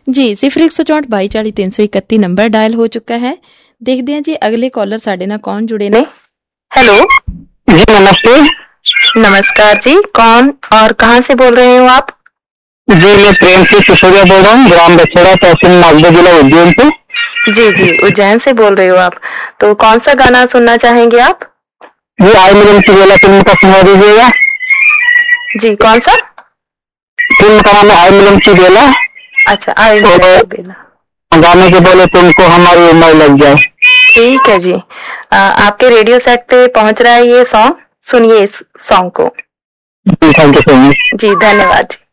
ਜੀ 0164224331 number dial ਹੋ ਚੁੱਕਾ ਹੈ। देखते हैं जी अगले कॉलर साडे नाल कौन जुड़े ने। हेलो जी नमस्ते। नमस्कार जी, कौन और कहाँ से बोल रहे हो आप? जी मैं प्रेम सिंह सिसोदिया बोल रहा हूँ, ग्राम बछड़ा, तहसील मालदा, जिला उज्जैन से। जी जी, उज्जैन से बोल रहे हो आप। तो कौन सा गाना सुनना चाहेंगे आप? जी आई मिलन की बेला फिल्म का सुना दीजिएगा। जी कौन सा फिल्म का नाम है आई मिलन की बेला। अच्छा, आई मिलन की बेला। गाने के बोले तुमको हमारी उम्र लग जाए। ठीक है जी, आपके रेडियो सेट पे पहुंच रहा है ये सॉन्ग, सुनिए इस सॉन्ग को। जी थैंक यू सो मच। जी धन्यवाद जी।